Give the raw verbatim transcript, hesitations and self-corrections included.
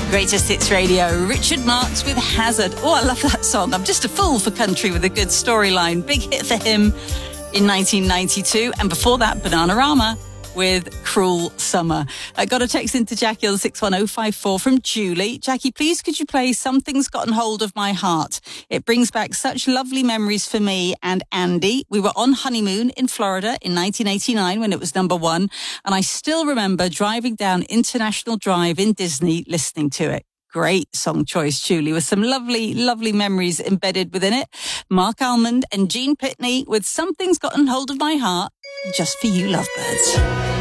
Greatest Hits Radio, Richard Marx with Hazard. Oh, I love that song. I'm just a fool for country with a good storyline. Big hit for him in nineteen ninety-two. And before that, Bananarama with Cruel Summer. I got a text into Jackie on six one oh five four from Julie. Jackie, please could you play Something's Gotten Hold of My Heart? It brings back such lovely memories for me and Andy. We were on honeymoon in Florida in nineteen eighty-nine when it was number one. And I still remember driving down International Drive in Disney listening to it. Great song choice, Julie, with some lovely, lovely memories embedded within it. Mark Almond and Gene Pitney with Something's Gotten Hold of My Heart, just for you lovebirds.